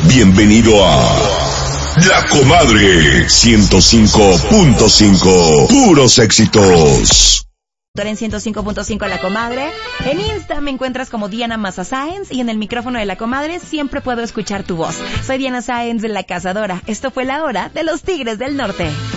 Bienvenido a La Comadre 105.5. Puros éxitos. En 105.5 La Comadre. En Insta me encuentras como Diana Maza Sáenz y en el micrófono de La Comadre siempre puedo escuchar tu voz. Soy Diana Sáenz de La Cazadora. Esto fue la hora de los Tigres del Norte.